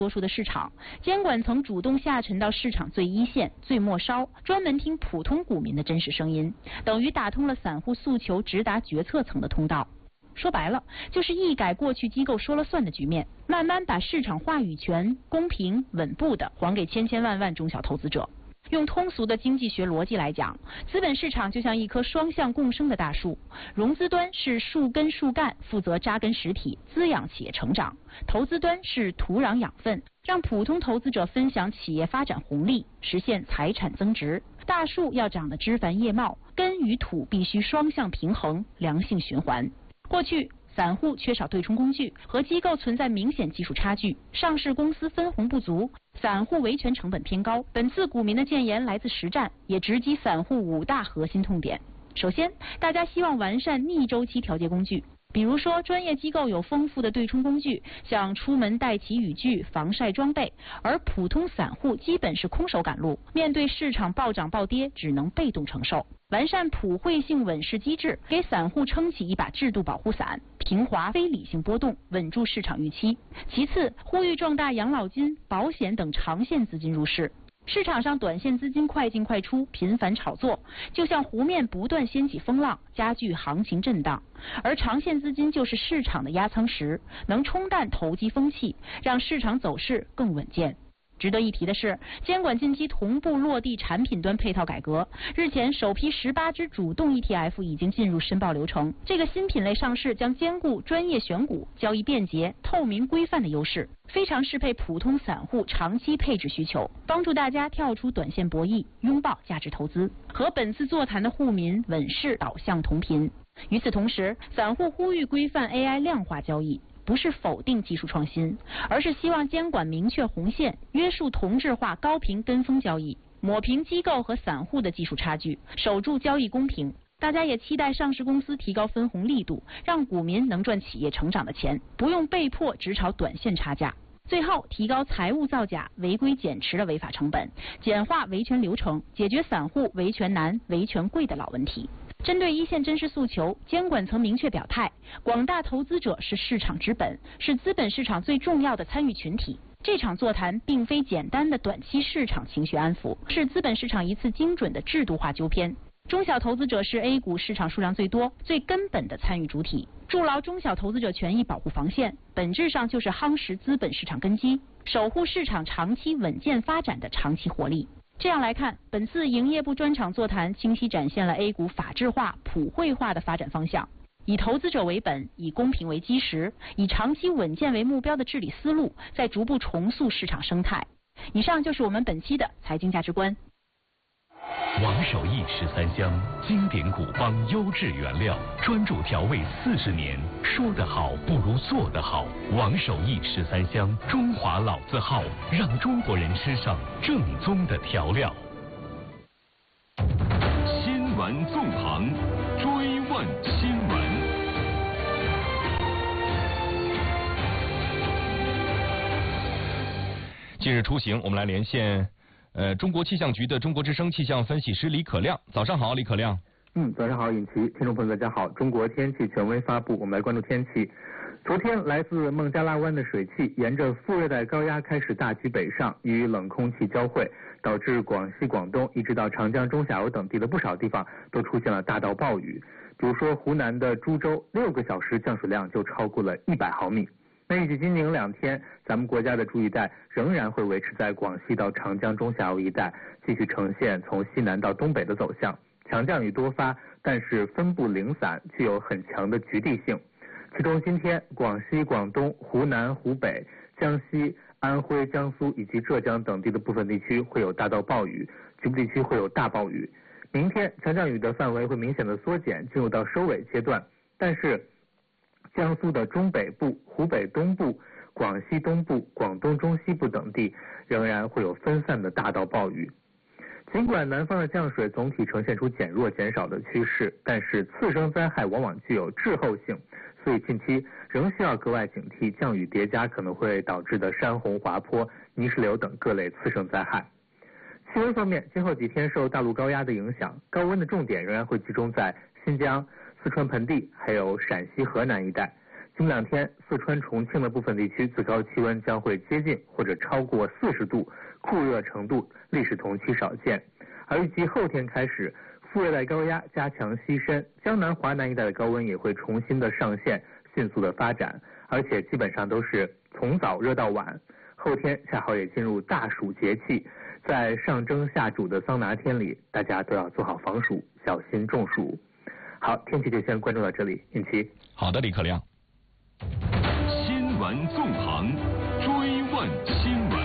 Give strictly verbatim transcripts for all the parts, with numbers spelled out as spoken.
多数的市场，监管层主动下沉到市场最一线、最末梢，专门听普通股民的真实声音，等于打通了散户诉求直达决策层的通道。说白了，就是一改过去机构说了算的局面，慢慢把市场话语权公平稳步的还给千千万万中小投资者。用通俗的经济学逻辑来讲，资本市场就像一棵双向共生的大树，融资端是树根树干，负责扎根实体，滋养企业成长；投资端是土壤养分，让普通投资者分享企业发展红利，实现财产增值。大树要长得枝繁叶茂，根与土必须双向平衡，良性循环。过去散户缺少对冲工具，和机构存在明显技术差距，上市公司分红不足，散户维权成本偏高。本次股民的建言来自实战，也直击散户五大核心痛点。首先，大家希望完善逆周期调节工具，比如说专业机构有丰富的对冲工具，像出门带齐雨具、防晒装备，而普通散户基本是空手赶路，面对市场暴涨暴跌只能被动承受。完善普惠性稳市机制，给散户撑起一把制度保护伞，平滑非理性波动，稳住市场预期。其次，呼吁壮大养老金、保险等长线资金入市。市场上短线资金快进快出，频繁炒作，就像湖面不断掀起风浪，加剧行情震荡。而长线资金就是市场的压舱石，能冲淡投机风气，让市场走势更稳健。值得一提的是，监管近期同步落地产品端配套改革。日前，首批十八只主动 E T F 已经进入申报流程。这个新品类上市将兼顾专业选股、交易便捷、透明规范的优势，非常适配普通散户长期配置需求，帮助大家跳出短线博弈，拥抱价值投资，和本次座谈的沪民稳市导向同频。与此同时，散户呼吁规范 A I 量化交易。不是否定技术创新，而是希望监管明确红线，约束同质化高频跟风交易，抹平机构和散户的技术差距，守住交易公平。大家也期待上市公司提高分红力度，让股民能赚企业成长的钱，不用被迫只炒短线差价。最后，提高财务造假、违规减持的违法成本，简化维权流程，解决散户维权难、维权贵的老问题。针对一线真实诉求，监管层明确表态，广大投资者是市场之本，是资本市场最重要的参与群体。这场座谈并非简单的短期市场情绪安抚，是资本市场一次精准的制度化纠偏。中小投资者是 A 股市场数量最多、最根本的参与主体，筑牢中小投资者权益保护防线，本质上就是夯实资本市场根基，守护市场长期稳健发展的长期活力。这样来看，本次营业部专场座谈清晰展现了 A 股法治化、普惠化的发展方向，以投资者为本，以公平为基石，以长期稳健为目标的治理思路，在逐步重塑市场生态。以上就是我们本期的财经价值观。 王守义十三香，经典古方，优质原料，专注调味四十年。说得好不如做得好。王守义十三香，中华老字号，让中国人吃上正宗的调料。新闻纵横，追问新闻。 近日出行，我们来连线。呃，中国气象局的中国之声气象分析师李可亮，早上好，李可亮。 嗯，早上好，尹奇，听众朋友大家好。中国天气权威发布，我们来关注天气。昨天来自孟加拉湾的水汽沿着副热带高压开始大举北上，与冷空气交汇，导致广西、广东一直到长江中下游等地的不少地方都出现了大到暴雨。比如说湖南的株洲，六个小时降水量就超过了一百毫米。那预计今明两天，咱们国家的注意带仍然会维持在广西到长江中下游一带，继续呈现从西南到东北的走向，强降雨多发，但是分布零散，具有很强的局地性。其中今天，广西、广东、湖南、湖北、江西、安徽、江苏以及浙江等地的部分地区会有大到暴雨，局部地区会有大暴雨。明天强降雨的范围会明显的缩减，进入到收尾阶段，但是江苏的中北部、湖北东部、广西东部、广东中西部等地仍然会有分散的大到暴雨。尽管南方的降水总体呈现出减弱减少的趋势，但是次生灾害往往具有滞后性，所以近期仍需要格外警惕降雨叠加可能会导致的山洪、滑坡、泥石流等各类次生灾害。气温方面，今后几天受大陆高压的影响，高温的重点仍然会集中在新疆、四川盆地还有陕西、河南一带。 今明两天，四川、重庆的部分地区最高气温将会接近或者超过四十度，酷热程度历史同期少见。而预计后天开始，副热带高压加强西伸，江南、华南一带的高温也会重新的上线，迅速的发展，而且基本上都是从早热到晚。后天恰好也进入大暑节气，在上蒸下煮的桑拿天里，大家都要做好防暑，小心中暑。好，天气就先关注到这里，尹奇。 好的，李可亮。 新闻纵横，追问新闻。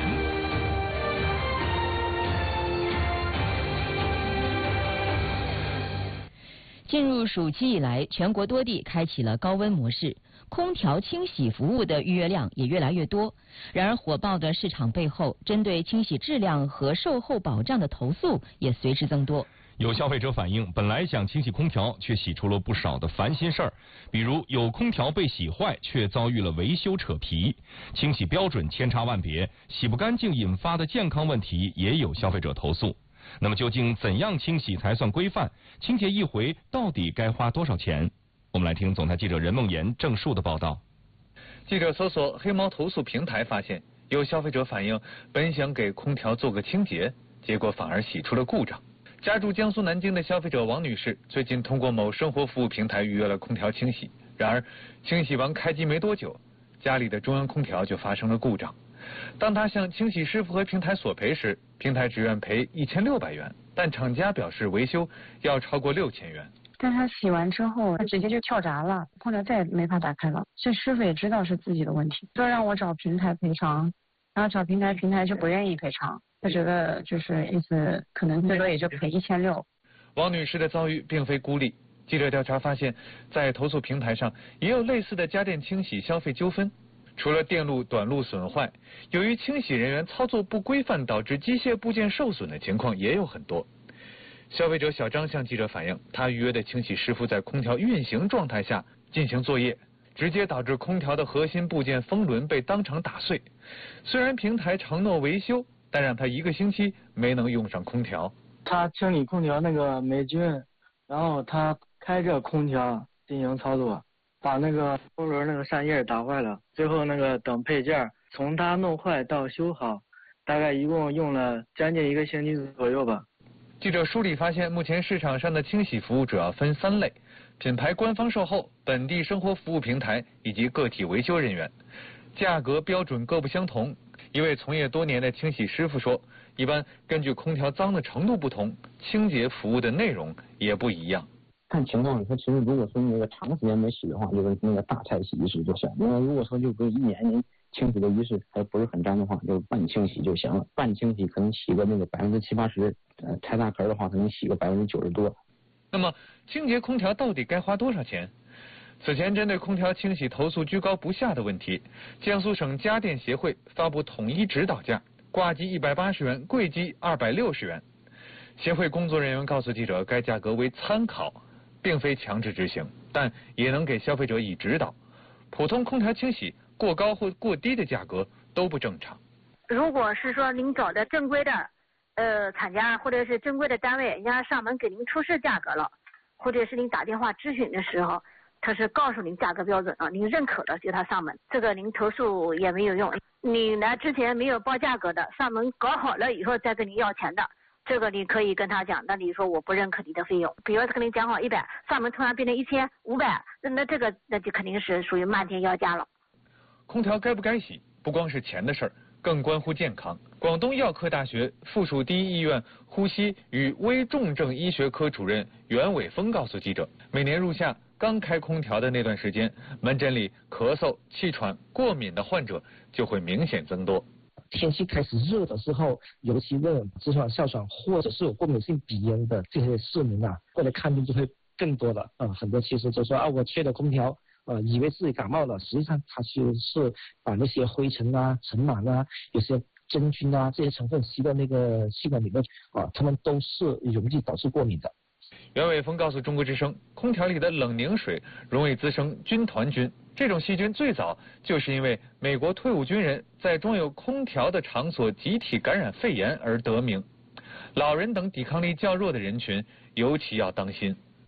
进入暑期以来，全国多地开启了高温模式，空调清洗服务的预约量也越来越多。然而，火爆的市场背后，针对清洗质量和售后保障的投诉也随之增多。 有消费者反映，本来想清洗空调，却洗出了不少的烦心事儿，比如有空调被洗坏，却遭遇了维修扯皮；清洗标准千差万别，洗不干净引发的健康问题也有消费者投诉。那么究竟怎样清洗才算规范？清洁一回到底该花多少钱？我们来听总台记者任梦妍、郑树的报道。 记者搜索黑猫投诉平台，发现有消费者反映，本想给空调做个清洁，结果反而洗出了故障。家住江苏南京的消费者王女士最近通过某生活服务平台预约了空调清洗，然而清洗完开机没多久，家里的中央空调就发生了故障。当她向清洗师傅和平台索赔时，平台只愿赔一千六百元，但厂家表示维修要超过六千元。 但他洗完之后，他直接就跳闸了，空调再也没法打开了。这师傅也知道是自己的问题，说让我找平台赔偿，然后找平台，平台就不愿意赔偿。他觉得就是意思可能最多也就赔一千六。 王女士的遭遇并非孤立，记者调查发现，在投诉平台上也有类似的家电清洗消费纠纷。除了电路短路损坏，由于清洗人员操作不规范导致机械部件受损的情况也有很多。消费者小张向记者反映，他预约的清洗师傅在空调运行状态下进行作业，直接导致空调的核心部件风轮被当场打碎。虽然平台承诺维修，但让他一个星期没能用上空调。 他清理空调那个霉菌，然后他开着空调进行操作，把那个风轮那个扇叶打坏了，最后那个等配件从他弄坏到修好，大概一共用了将近一个星期左右吧。 记者梳理发现，目前市场上的清洗服务主要分三类：品牌官方售后、本地生活服务平台以及个体维修人员。价格标准各不相同。一位从业多年的清洗师傅说，一般根据空调脏的程度不同，清洁服务的内容也不一样。 看情况，他其实如果说那个长时间没洗的话，就是那个大拆洗仪式就行。那如果说就跟一年清洗的仪式还不是很脏的话，就半清洗就行了。半清洗可能洗个那个百分之七八十，呃，拆大壳的话可能洗个百分之九十多。 那么清洁空调到底该花多少钱？此前针对空调清洗投诉居高不下的问题，江苏省家电协会发布统一指导价，挂机一百八十元，柜机二百六十元。协会工作人员告诉记者，该价格为参考，并非强制执行，但也能给消费者以指导。普通空调清洗过高或过低的价格都不正常。 如果是说您找的正规的呃厂家或者是正规的单位，人家上门给您出示价格了，或者是您打电话咨询的时候，他是告诉您价格标准了，您认可了就他上门，这个您投诉也没有用。你来之前没有报价格的，上门搞好了以后再跟你要钱的，这个你可以跟他讲，那你说我不认可你的费用，比如说跟你讲好一百，上门突然变成一千五百，那那这个那就肯定是属于漫天要价了。 空调该不该洗，不光是钱的事儿，更关乎健康。广东药科大学附属第一医院呼吸与危重症医学科主任袁伟峰告诉记者，每年入夏刚开空调的那段时间，门诊里咳嗽、气喘、过敏的患者就会明显增多。 天气开始热的时候，尤其热、支气管哮喘或者是有过敏性鼻炎的这些市民啊，过来看病就会更多了。啊、呃，很多其实就说啊，我吹了空调，呃，以为自己感冒了，实际上它其实是把那些灰尘啊、尘螨啊、有些真菌啊这些成分吸到那个气管里面啊，它们都是容易导致过敏的。 袁伟峰告诉中国之声，空调里的冷凝水容易滋生军团菌，这种细菌最早就是因为美国退伍军人在装有空调的场所集体感染肺炎而得名。老人等抵抗力较弱的人群尤其要当心。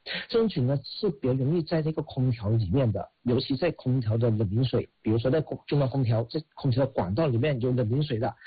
这种菌呢是比较容易在这个空调里面的，尤其在空调的冷凝水，比如说在空中央空调，在空调的管道里面有冷凝水的，